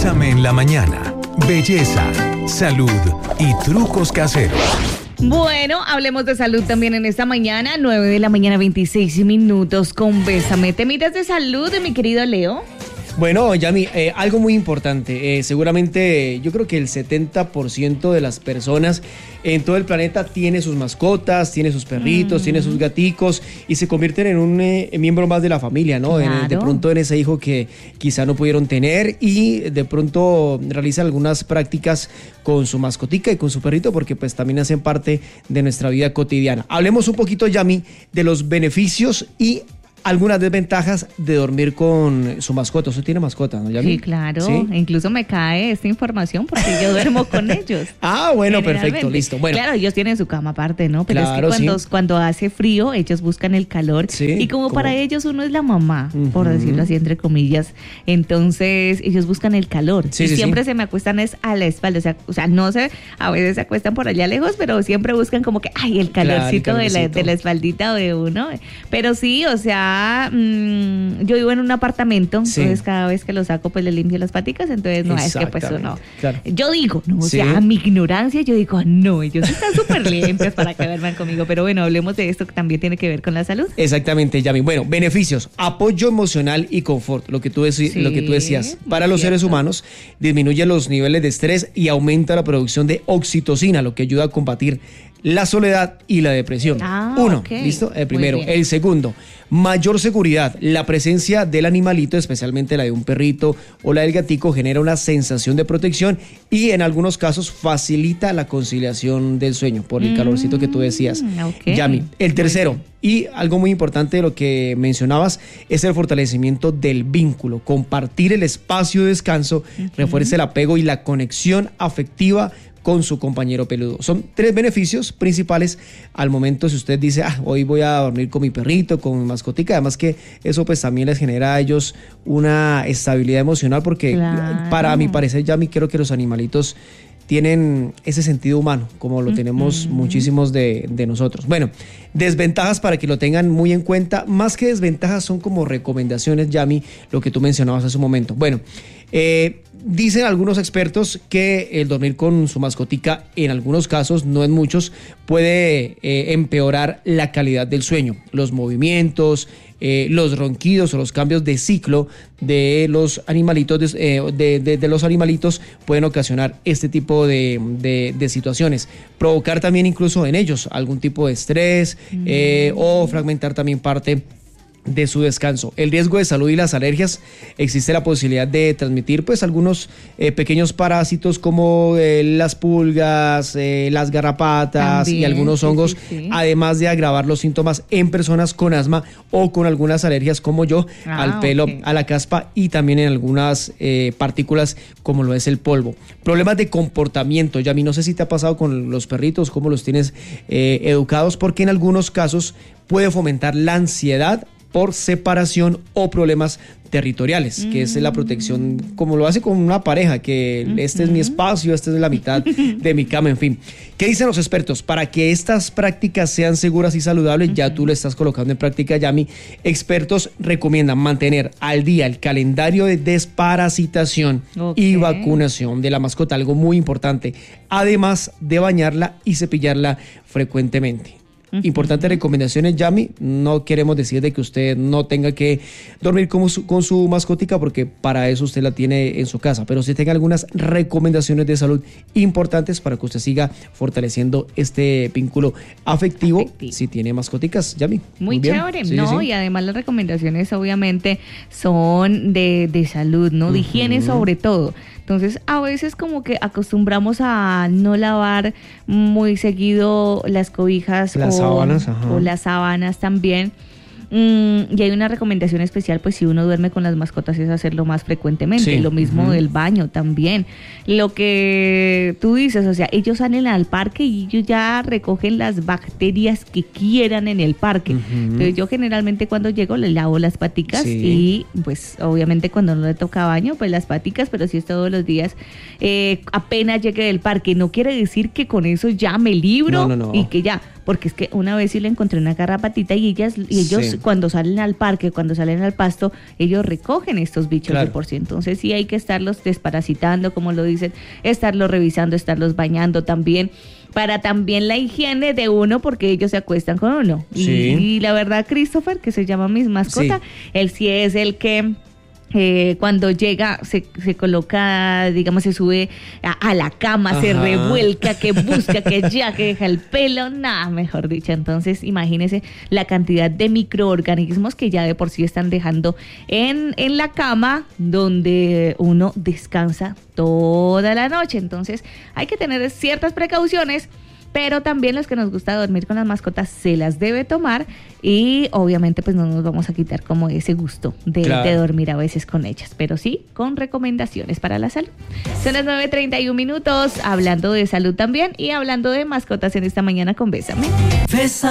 Bésame en la mañana. Belleza, salud y trucos caseros. Bueno, hablemos de salud también en esta mañana, 9 de la mañana, 26 minutos con Bésame. ¿Temitas de salud, mi querido Leo? Bueno, Yami, algo muy importante. Seguramente yo creo que el 70% de las personas en todo el planeta tiene sus mascotas, tiene sus perritos, tiene sus gaticos y se convierten en un miembro más de la familia, ¿no? Claro. De pronto en ese hijo que quizá no pudieron tener y de pronto realizan algunas prácticas con su mascotica y con su perrito porque pues también hacen parte de nuestra vida cotidiana. Hablemos un poquito, Yami, de los beneficios y algunas desventajas de dormir con su mascota. ¿Usted tiene mascota, no, Yami? Sí, claro. ¿Sí? Incluso me cae esta información porque yo duermo con ellos. Ah, bueno, perfecto, listo. Bueno. Claro, ellos tienen su cama aparte, ¿no? Pero Claro, es que cuando hace frío, ellos buscan el calor. Sí, y como para ellos uno es la mamá, por decirlo así, entre comillas, entonces ellos buscan el calor. Sí, y sí, siempre se me acuestan es a la espalda. O sea, no sé, a veces se acuestan por allá lejos, pero siempre buscan como que, ay, el calorcito, Claro, el calorcito. de la espaldita de uno. Pero sí, o sea, yo vivo en un apartamento, Sí. entonces cada vez que lo saco pues le limpio las paticas, entonces no, es que pues uno, Claro. yo digo, no, o Sí. sea, a mi ignorancia yo digo, no, ellos están súper limpios para que duerman conmigo, pero bueno, hablemos de esto que también tiene que ver con la salud. Exactamente, Yami. Bueno, beneficios, apoyo emocional y confort, lo que tú decías. Para los seres humanos, disminuye los niveles de estrés y aumenta la producción de oxitocina, lo que ayuda a combatir la soledad y la depresión. Uno, ok. ¿listo? El primero. Muy bien. El segundo, mayor seguridad. La presencia del animalito, especialmente la de un perrito o la del gatico, genera una sensación de protección y en algunos casos facilita la conciliación del sueño por el calorcito que tú decías, ok. Yami. El tercero, y algo muy importante de lo que mencionabas, es el fortalecimiento del vínculo. Compartir el espacio de descanso refuerza el apego y la conexión afectiva con su compañero peludo. Son 3 beneficios principales al momento si usted dice, hoy voy a dormir con mi perrito, con mi mascotica, además que eso pues también les genera a ellos una estabilidad emocional porque Claro. para mi parecer, Yami, creo que los animalitos tienen ese sentido humano, como lo tenemos muchísimos de nosotros. Bueno, desventajas para que lo tengan muy en cuenta, más que desventajas son como recomendaciones, Yami, lo que tú mencionabas hace un momento. Bueno, dicen algunos expertos que el dormir con su mascotica, en algunos casos, no en muchos, puede empeorar la calidad del sueño, los movimientos, los ronquidos o los cambios de ciclo de los animalitos de los animalitos pueden ocasionar este tipo de situaciones, provocar también incluso en ellos algún tipo de estrés o fragmentar también parte de su descanso. El riesgo de salud y las alergias, existe la posibilidad de transmitir pues algunos pequeños parásitos como las pulgas, las garrapatas También, y algunos sí, hongos, sí, sí. además de agravar los síntomas en personas con asma o con algunas alergias como yo, al pelo, ok. a la caspa y también en algunas partículas como lo es el polvo. Problemas de comportamiento, Yami, no sé si te ha pasado con los perritos, cómo los tienes educados, porque en algunos casos puede fomentar la ansiedad por separación o problemas territoriales, que es la protección, como lo hace con una pareja, que este es mi espacio, esta es la mitad de mi cama, en fin. ¿Qué dicen los expertos? Para que estas prácticas sean seguras y saludables, ya tú lo estás colocando en práctica, Yami, expertos recomiendan mantener al día el calendario de desparasitación y vacunación de la mascota, algo muy importante, además de bañarla y cepillarla frecuentemente. Importantes recomendaciones, Yami. No queremos decir de que usted no tenga que dormir con su mascotica porque para eso usted la tiene en su casa, pero sí tenga algunas recomendaciones de salud importantes para que usted siga fortaleciendo este vínculo afectivo. Si tiene mascoticas, Yami. Muy bien. chévere, Sí, ¿no? sí. Y además las recomendaciones obviamente son de salud, ¿no? De higiene sobre todo. Entonces, a veces como que acostumbramos a no lavar muy seguido las cobijas Las sábanas, ajá. o las sábanas también. Y hay una recomendación especial, pues si uno duerme con las mascotas es hacerlo más frecuentemente. Sí. Lo mismo del baño también. Lo que tú dices, o sea, ellos salen al parque y ellos ya recogen las bacterias que quieran en el parque. Entonces yo generalmente cuando llego les lavo las paticas y pues obviamente cuando no le toca baño, pues las paticas, pero si es todos los días, apenas llegue del parque. No quiere decir que con eso ya me libro No. y que ya. porque es que una vez sí le encontré una garrapatita y ellos Sí. cuando salen al parque, cuando salen al pasto, ellos recogen estos bichos Claro. de por sí. Entonces sí hay que estarlos desparasitando, como lo dicen, estarlos revisando, estarlos bañando también, para también la higiene de uno, porque ellos se acuestan con uno. Sí. Y la verdad, Christopher, que se llama mi mascota, él sí es el que cuando llega se coloca, digamos, se sube a la cama, se Ajá. revuelca, que busca, que ya, que deja el pelo, nada, mejor dicho. Entonces, imagínese la cantidad de microorganismos que ya de por sí están dejando en la cama donde uno descansa toda la noche. Entonces, hay que tener ciertas precauciones, pero también los que nos gusta dormir con las mascotas se las debe tomar y obviamente pues no nos vamos a quitar como ese gusto Claro. de dormir a veces con ellas, pero sí con recomendaciones para la salud. Son las 9:31, hablando de salud también y hablando de mascotas en esta mañana con Bésame.